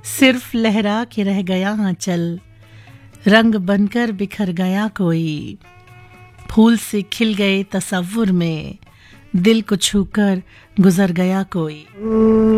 सिर्फ लहरा के रह गया आंचल, रंग बनकर बिखर गया कोई, फूल से खिल गए तसव्वुर में, दिल को छूकर गुजर गया कोई।